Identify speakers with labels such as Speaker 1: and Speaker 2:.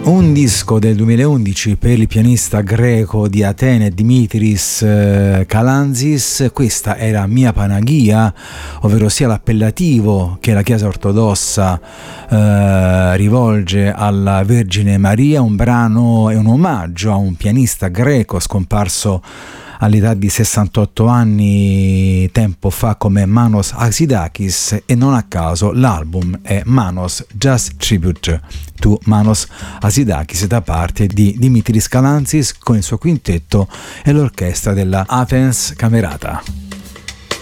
Speaker 1: Un disco del 2011 per il pianista greco di Atene Dimitris Kalantzis. Questa era Mia Panagia, ovvero sia l'appellativo che la Chiesa ortodossa rivolge alla Vergine Maria. Un brano e un omaggio a un pianista greco scomparso all'età di 68 anni tempo fa come Manos Hatzidakis, e non a caso l'album è Manos Jazz Tribute to Manos Hatzidakis da parte di Dimitris Kalantzis con il suo quintetto e l'orchestra della Athens Camerata.